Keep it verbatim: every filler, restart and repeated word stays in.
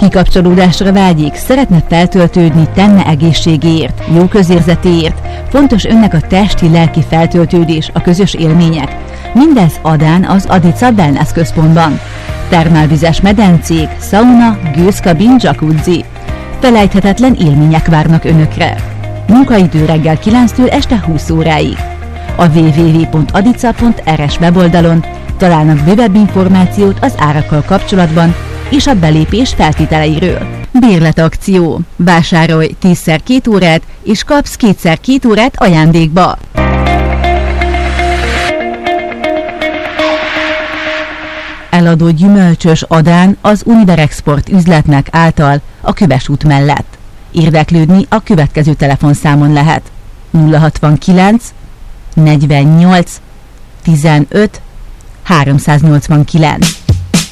testni kapcsolódásra vágyik, szeretne feltöltődni, tenne egészségéért, jó közérzetéért. Fontos önnek a testi-lelki feltöltődés, a közös élmények. Mindez Adán az Adica Wellness központban. Termálvizes medencék, sauna, gőzkabin, jacuzzi. Felejthetetlen élmények várnak önökre. Munkaidő reggel kilenctől este húsz óráig. A double-u double-u double-u pont adica pont er es weboldalon találnak bővebb információt az árakkal kapcsolatban és a belépés feltételeiről. Bérletakció. Vásárolj tízszer két órát és kapsz kétszer két órát ajándékba. Eladó gyümölcsös Adán az Univerexport üzletnek által a Küves út mellett. Érdeklődni a következő telefonszámon lehet: nulla hatvankilenc negyvennyolc tizenöt háromszáznyolcvankilenc.